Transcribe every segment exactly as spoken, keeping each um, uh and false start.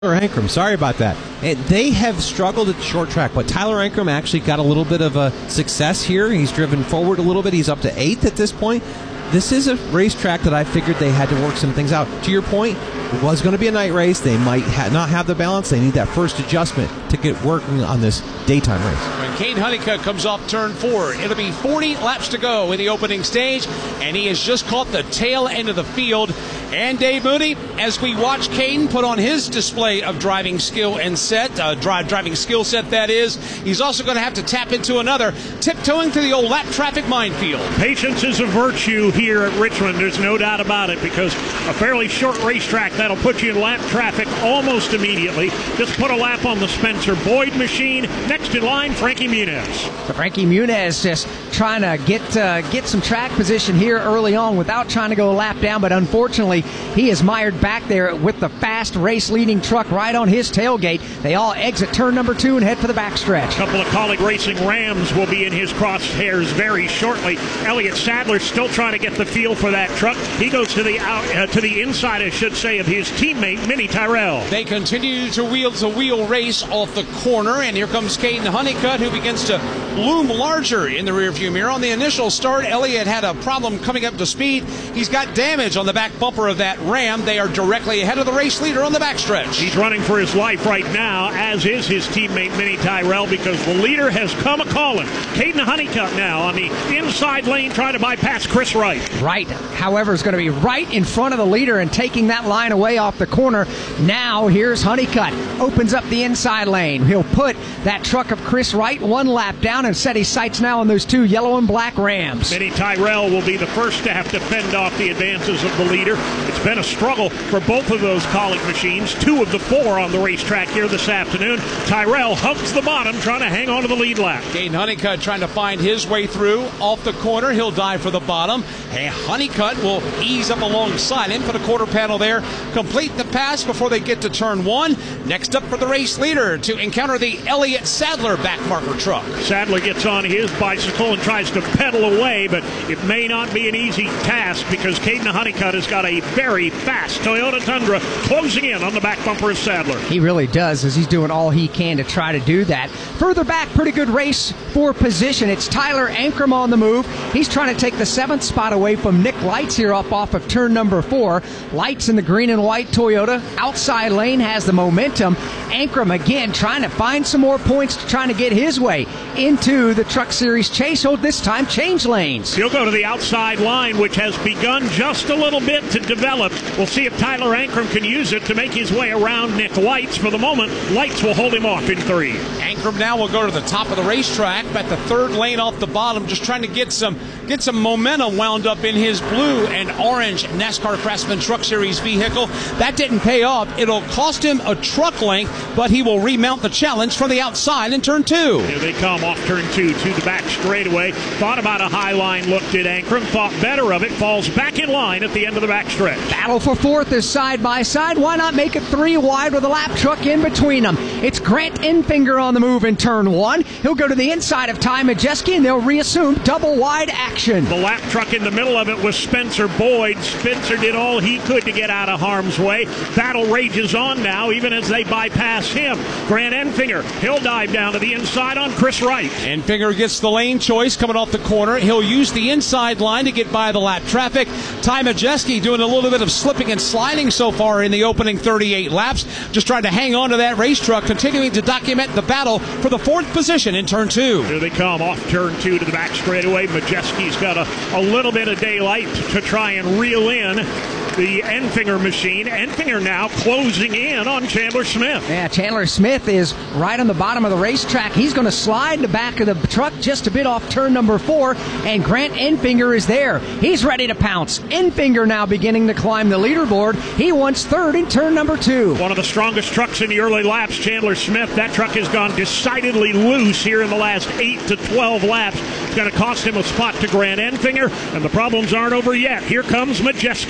Tyler Ankrum, sorry about that. And they have struggled at the short track, but Tyler Ankrum actually got a little bit of a success here. He's driven forward a little bit. He's up to eighth at this point. This is a racetrack that I figured they had to work some things out. To your point, it was going to be a night race. They might ha- not have the balance. They need that first adjustment to get working on this daytime race. When Kane Honeycutt comes off turn four, it'll be forty laps to go in the opening stage, and he has just caught the tail end of the field. And Dave Mooney, as we watch Caden put on his display of driving skill and set, uh, drive, driving skill set that is, he's also going to have to tap into another, tiptoeing through the old lap traffic minefield. Patience is a virtue here at Richmond, there's no doubt about it, because a fairly short racetrack that'll put you in lap traffic almost immediately. Just put a lap on the Spencer Boyd machine. Next in line, Frankie Muniz. So Frankie Muniz just trying to get uh, get some track position here early on without trying to go a lap down, but unfortunately he is mired back there with the fast race-leading truck right on his tailgate. They all exit turn number two and head for the backstretch. A couple of Colleague Racing Rams will be in his crosshairs very shortly. Elliott Sadler still trying to get the feel for that truck. He goes to the out, uh, to the inside, I should say, of his teammate, Minnie Tyrell. They continue to wheel-to-wheel race off the corner, and here comes Caden Honeycutt, who begins to loom larger in the rearview mirror. On the initial start, Elliott had a problem coming up to speed. He's got damage on the back bumper of that Ram. They are directly ahead of the race leader on the backstretch. He's running for his life right now, as is his teammate Minnie Tyrell, because the leader has come a-calling. Caden Honeycutt now on the inside lane trying to bypass Chris Wright. Wright, however, is going to be right in front of the leader and taking that line away off the corner. Now here's Honeycutt. Opens up the inside lane. He'll put that truck of Chris Wright one lap down and set his sights now on those two yellow and black Rams. Minnie Tyrell will be the first to have to fend off the advances of the leader. It's been a struggle for both of those Colleague machines, two of the four on the racetrack here this afternoon. Tyrell hugs the bottom, trying to hang on to the lead lap. Caden Honeycutt trying to find his way through off the corner. He'll dive for the bottom. And Honeycutt will ease up alongside him for the quarter panel there. Complete the pass before they get to turn one. Next up for the race leader to encounter the Elliott Sadler backmarker truck. Sadler gets on his bicycle and tries to pedal away, but it may not be an easy task because Caden Honeycutt has got a very fast Toyota Tundra closing in on the back bumper of Sadler. He really does, as he's doing all he can to try to do that. Further back, pretty good race for position. It's Tyler Ankrum on the move. He's trying to take the seventh spot away from Nick Lights here up off of turn number four. Lights in the green and white Toyota. Outside lane has the momentum. Ankrum again trying to find some more points, to trying to get his way into the Truck Series chase. Oh, this time change lanes. He'll go to the outside line, which has begun just a little bit to develop. We'll see if Tyler Ankrum can use it to make his way around Nick Lights. For the moment, Lights will hold him off in three. Ankrum now will go to the top of the racetrack, at the third lane off the bottom, just trying to get some get some momentum wound up in his blue and orange NASCAR Craftsman Truck Series vehicle. That didn't pay off. It'll cost him a truck length, but he will remount the challenge from the outside in turn two. Here they come off turn two to the back straightaway. Thought about a high line look, did Ankrum. Thought better of it. Falls back in line at the end of the back stretch. Battle for fourth is side by side. Why not make it three wide with a lap truck in between them? It's Grant Enfinger on the move in turn one. He'll go to the inside of Ty Majeski, and they'll reassume double wide action. The lap truck in the middle of it was Spencer Boyd. Spencer did all he could to get out of harm's way. Battle rages on now, even as they bypass him. Grant Enfinger, he'll dive down to the inside on Chris Wright. Enfinger gets the lane choice coming off the corner. He'll use the inside line to get by the lap traffic. Ty Majeski doing a little bit of slipping and sliding so far in the opening thirty-eight laps. Just trying to hang on to that race truck, continuing to document the battle for the fourth position in turn two. Here they come off turn two to the back straightaway. Majeski's got a, a little bit of daylight to try and reel in the Enfinger machine. Enfinger now closing in on Chandler Smith. Yeah, Chandler Smith is right on the bottom of the racetrack. He's going to slide in the back of the truck just a bit off turn number four, and Grant Enfinger is there. He's ready to pounce. Enfinger now beginning to climb the leaderboard. He wants third in turn number two. One of the strongest trucks in the early laps, Chandler Smith. That truck has gone decidedly loose here in the last eight to twelve laps. It's going to cost him a spot to Grant Enfinger, and the problems aren't over yet. Here comes Majeski.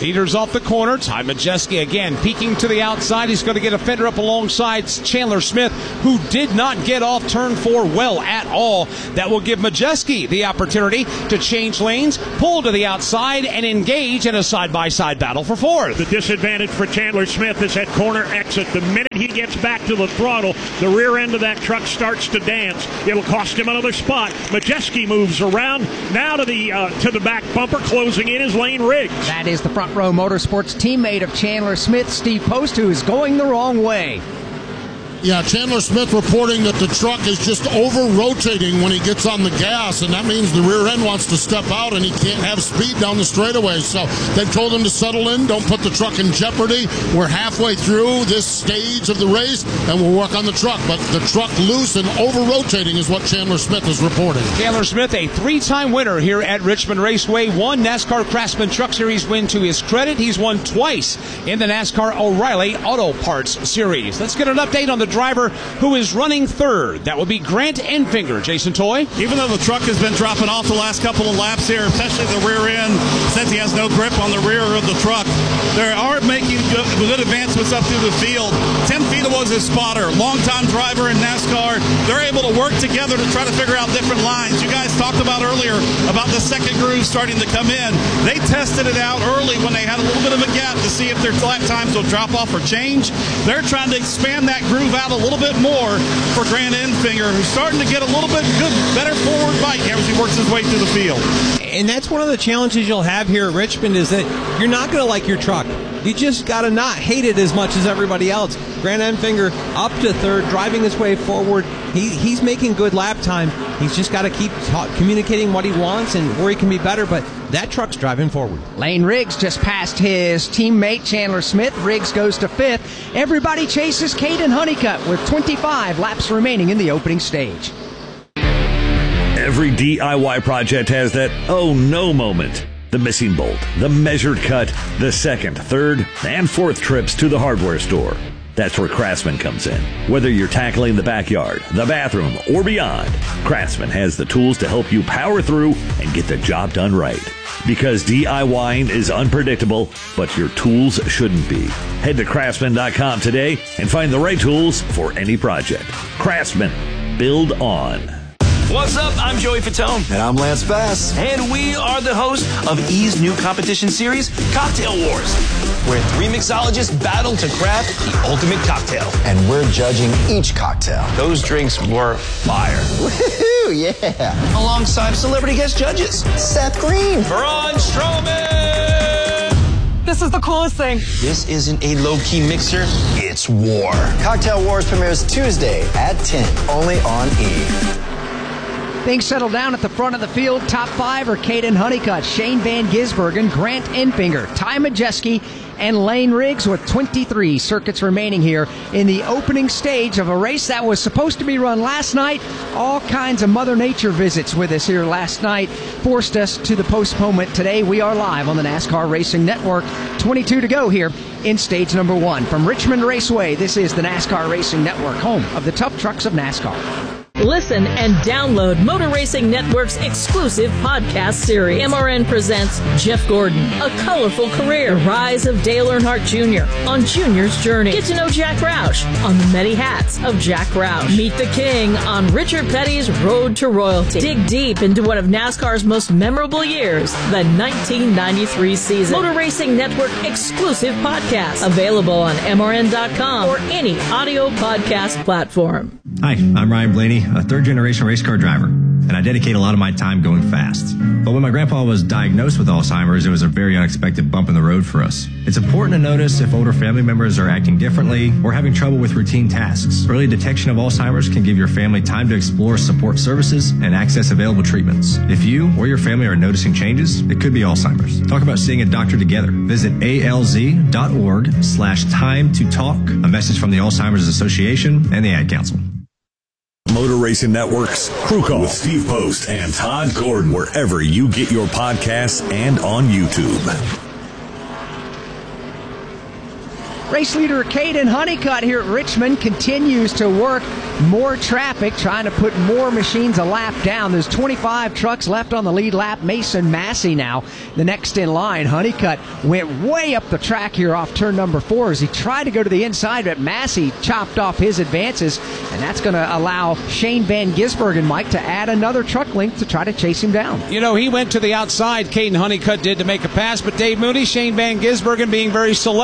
Peters off the corner. Ty Majeski again peeking to the outside. He's going to get a fender up alongside Chandler Smith, who did not get off turn four well at all. That will give Majeski the opportunity to change lanes, pull to the outside, and engage in a side-by-side battle for fourth. The disadvantage for Chandler Smith is that corner exit. The minute he gets back to the throttle, the rear end of that truck starts to dance. It'll cost him another spot. Majeski moves around. Now to the uh, to the back bumper, closing in is Lane Riggs. That is the Front Row Motorsports teammate of Chandler Smith, Steve Post, who is going the wrong way. Yeah, Chandler Smith reporting that the truck is just over-rotating when he gets on the gas, and that means the rear end wants to step out and he can't have speed down the straightaway. So they've told him to settle in, don't put the truck in jeopardy. We're halfway through this stage of the race, and we'll work on the truck. But the truck loose and over-rotating is what Chandler Smith is reporting. Chandler Smith, a three-time winner here at Richmond Raceway, one NASCAR Craftsman Truck Series win to his credit. He's won twice in the NASCAR O'Reilly Auto Parts Series. Let's get an update on the driver who is running third. That would be Grant Enfinger. Jason Toy. Even though the truck has been dropping off the last couple of laps here, especially the rear end, since he has no grip on the rear of the truck, they are making good, good advancements up through the field. Tim Fiedel was his spotter, longtime driver in NASCAR. They're able to work together to try to figure out different lines. You guys talked about earlier about the second groove starting to come in. They tested it out early when they had a little bit of a gap to see if their lap times will drop off or change. They're trying to expand that groove out a little bit more for Grant Enfinger, who's starting to get a little bit good, better forward bite as he works his way through the field. And that's one of the challenges you'll have here at Richmond, is that you're not going to like your truck. You just got to not hate it as much as everybody else. Grant Enfinger up to third, driving his way forward. He, he's making good lap time. He's just got to keep ta- communicating what he wants and where he can be better, but that truck's driving forward. Lane Riggs just passed his teammate Chandler Smith. Riggs goes to fifth. Everybody chases Caden Honeycutt with twenty-five laps remaining in the opening stage. Every D I Y project has that oh no moment. The missing bolt, the measured cut, the second, third, and fourth trips to the hardware store. That's where Craftsman comes in. Whether you're tackling the backyard, the bathroom, or beyond, Craftsman has the tools to help you power through and get the job done right. Because DIYing is unpredictable, but your tools shouldn't be. Head to Craftsman dot com today and find the right tools for any project. Craftsman. Build on. What's up? I'm Joey Fatone. And I'm Lance Bass. And we are the hosts of E's new competition series, Cocktail Wars, where three mixologists battle to craft the ultimate cocktail. And we're judging each cocktail. Those drinks were fire. Woohoo, yeah. Alongside celebrity guest judges. Seth Green. Braun Strowman. This is the coolest thing. This isn't a low-key mixer. It's war. Cocktail Wars premieres Tuesday at ten, only on E. Things settle down at the front of the field. Top five are Caden Honeycutt, Shane Van Gisbergen, Grant Enfinger, Ty Majeski, and Lane Riggs with twenty-three circuits remaining here in the opening stage of a race that was supposed to be run last night. All kinds of Mother Nature visits with us here last night forced us to the postponement today. We are live on the NASCAR Racing Network. twenty-two to go here in stage number one. From Richmond Raceway, this is the NASCAR Racing Network, home of the tough trucks of NASCAR. Listen and download Motor Racing Network's exclusive podcast series. M R N presents Jeff Gordon, A Colorful Career. The Rise of Dale Earnhardt Junior on Junior's Journey. Get to know Jack Roush on the many hats of Jack Roush. Meet the King on Richard Petty's Road to Royalty. Dig deep into one of NASCAR's most memorable years, the nineteen ninety-three season. Motor Racing Network exclusive podcast. Available on M R N dot com or any audio podcast platform. Hi, I'm Ryan Blaney, a third-generation race car driver, and I dedicate a lot of my time going fast. But when my grandpa was diagnosed with Alzheimer's, it was a very unexpected bump in the road for us. It's important to notice if older family members are acting differently or having trouble with routine tasks. Early detection of Alzheimer's can give your family time to explore support services and access available treatments. If you or your family are noticing changes, it could be Alzheimer's. Talk about seeing a doctor together. Visit A L Z dot org slash time to talk. A message from the Alzheimer's Association and the Ad Council. Motor Racing Network's Crew Call with Steve Post and Todd Gordon, wherever you get your podcasts and on YouTube. Race leader Caden Honeycutt here at Richmond continues to work more traffic, trying to put more machines a lap down. There's twenty-five trucks left on the lead lap. Mason Massey now the next in line. Honeycutt went way up the track here off turn number four as he tried to go to the inside, but Massey chopped off his advances, and that's going to allow Shane Van Gisbergen, Mike, to add another truck length to try to chase him down. You know, he went to the outside, Caden Honeycutt did, to make a pass, but Dave Mooney, Shane Van Gisbergen being very selective.